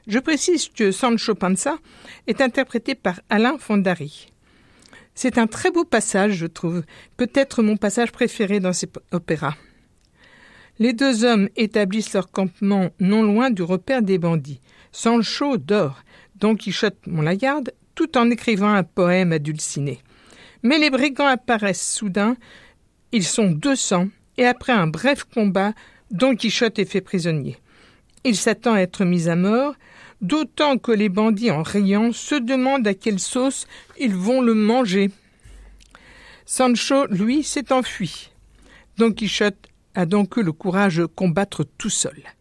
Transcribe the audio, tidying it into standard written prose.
Je précise que Sancho Panza est interprété par Alain Fondary. C'est un très beau passage, je trouve, peut-être mon passage préféré dans cet opéra. Les deux hommes établissent leur campement non loin du repère des bandits. Sancho dort, Don Quichotte on la garde, tout en écrivant un poème à Dulcinée. Mais les brigands apparaissent soudain, ils sont 200, et après un bref combat, Don Quichotte est fait prisonnier. Il s'attend à être mis à mort, d'autant que les bandits, en riant, se demandent à quelle sauce ils vont le manger. Sancho, lui, s'est enfui. Don Quichotte a donc eu le courage de combattre tout seul.